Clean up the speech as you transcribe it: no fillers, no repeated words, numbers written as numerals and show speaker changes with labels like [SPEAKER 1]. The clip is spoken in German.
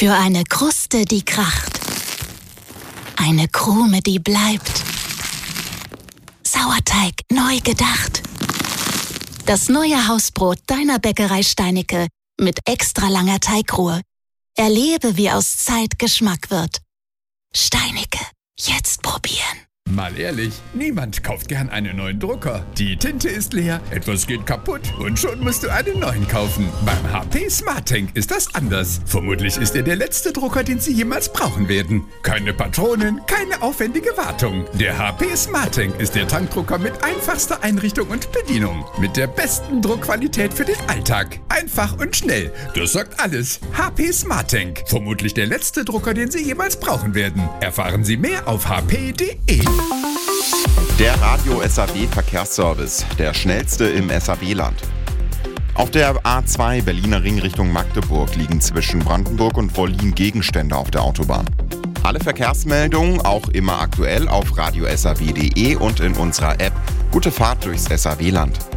[SPEAKER 1] Für eine Kruste, die kracht. Eine Krume, die bleibt. Sauerteig neu gedacht. Das neue Hausbrot deiner Bäckerei Steinicke mit extra langer Teigruhe. Erlebe, wie aus Zeit Geschmack wird. Steinicke, jetzt probieren.
[SPEAKER 2] Mal ehrlich, niemand kauft gern einen neuen Drucker. Die Tinte ist leer, etwas geht kaputt und schon musst du einen neuen kaufen. Beim HP SmartTank ist das anders. Vermutlich ist er der letzte Drucker, den Sie jemals brauchen werden. Keine Patronen, keine aufwendige Wartung. Der HP SmartTank ist der Tankdrucker mit einfachster Einrichtung und Bedienung. Mit der besten Druckqualität für den Alltag. Einfach und schnell. Das sagt alles. HP SmartTank. Vermutlich der letzte Drucker, den Sie jemals brauchen werden. Erfahren Sie mehr auf hp.de.
[SPEAKER 3] Der Radio SAW Verkehrsservice, der schnellste im SAW-Land. Auf der A2 Berliner Ring Richtung Magdeburg liegen zwischen Brandenburg und Wollin Gegenstände auf der Autobahn. Alle Verkehrsmeldungen auch immer aktuell auf radiosaw.de und in unserer App. Gute Fahrt durchs SAW-Land.